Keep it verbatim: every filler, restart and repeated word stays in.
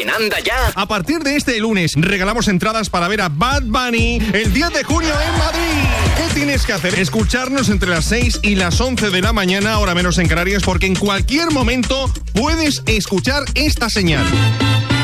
En Anda Ya. A partir de este lunes regalamos entradas para ver a Bad Bunny el diez de junio en Madrid. ¿Qué tienes que hacer? Escucharnos entre las seis y las once de la mañana, hora menos en Canarias, porque en cualquier momento puedes escuchar esta señal.